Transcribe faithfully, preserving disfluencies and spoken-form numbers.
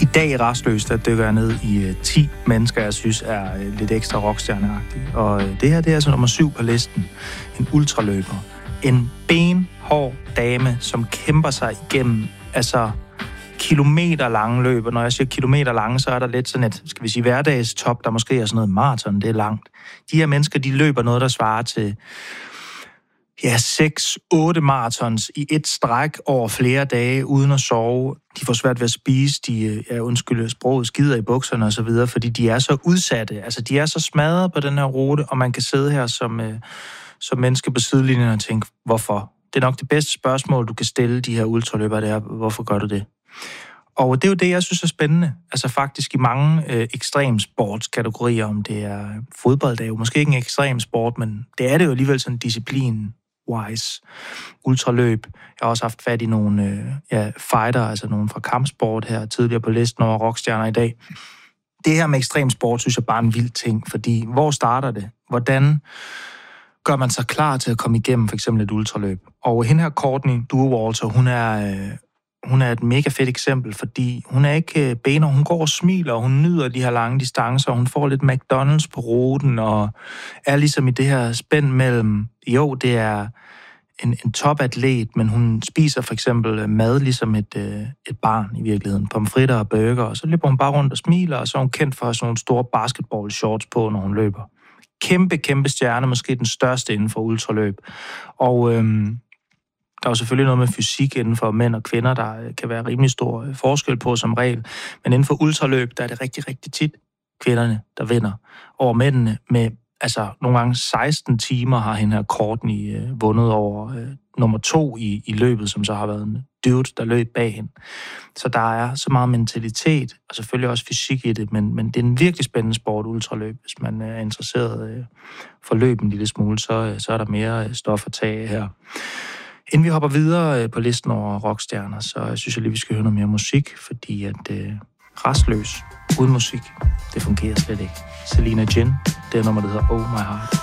dag i Rastløs, der dykker jeg ned i uh, ti mennesker, jeg synes er uh, lidt ekstra rockstjerneagtige. Og uh, det her, det er altså nummer syv på listen. En ultraløber. En benhård dame, som kæmper sig igennem altså kilometer lange løb. Og når jeg siger kilometer lange, så er der lidt sådan et, skal vi sige, hverdagstop, der måske er sådan noget maraton, det er langt. De her mennesker, de løber noget, der svarer til ja, seks, otte maratons i et stræk over flere dage, uden at sove. De får svært ved at spise, de, ja, undskyld, sproget skider i bukserne og så videre, fordi de er så udsatte. Altså, de er så smadret på den her rute, og man kan sidde her som, øh, som menneske på sidelinjen og tænke, hvorfor? Det er nok det bedste spørgsmål, du kan stille de her ultraløbere, det er, hvorfor gør du det? Og det er jo det, jeg synes er spændende. Altså faktisk i mange øh, ekstremsportskategorier, om det er fodbold, det er jo måske ikke en ekstremsport, men det er det jo alligevel sådan disciplin-wise. Ultraløb. Jeg har også haft fat i nogle øh, ja, fighter, altså nogle fra kampsport her tidligere på listen over rockstjerner i dag. Det her med ekstremsport, synes jeg bare er en vild ting, fordi hvor starter det? Hvordan gør man sig klar til at komme igennem for eksempel et ultraløb? Og hende her, Courtney Dauwalter, hun er... Øh, Hun er et mega fedt eksempel, fordi hun er ikke bener, hun går og smiler, og hun nyder de her lange distancer, og hun får lidt McDonald's på ruten, og er ligesom i det her spænd mellem, jo, det er en, en topatlet, men hun spiser for eksempel mad ligesom et, et barn i virkeligheden, pomfritter og burger, og så løber hun bare rundt og smiler, og så er hun kendt for at have sådan nogle store basketball-shorts på, når hun løber. Kæmpe, kæmpe stjerne, måske den største inden for ultraløb. Og øhm, der er jo selvfølgelig noget med fysik inden for mænd og kvinder, der kan være rimelig stor forskel på som regel. Men inden for ultraløb, der er det rigtig, rigtig tit kvinderne, der vinder over mændene. Med altså nogle gange seksten timer har hende her Courtney øh, vundet over øh, nummer to i, i løbet, som så har været en dude, der løb bag hende. Så der er så meget mentalitet, og selvfølgelig også fysik i det, men, men det er en virkelig spændende sport, ultraløb. Hvis man er interesseret øh, for løb en lille smule, så, så er der mere stof at tage her. Inden vi hopper videre på listen over rockstjerner, så synes jeg lige, vi skal høre noget mere musik, fordi at øh, Rastløs uden musik, det fungerer slet ikke. Selena Jin, det er nummer, der hedder Oh My Heart.